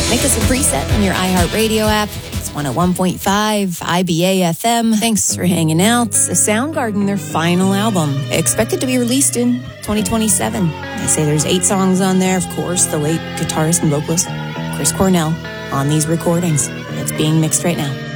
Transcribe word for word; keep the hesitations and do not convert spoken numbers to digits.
Make us a preset on your iHeartRadio app. It's one oh one point five I B A F M. Thanks for hanging out. The Soundgarden, their final album, expected to be released in twenty twenty-seven. They say there's eight songs on there. Of course, the late guitarist and vocalist Chris Cornell on these recordings. It's being mixed right now.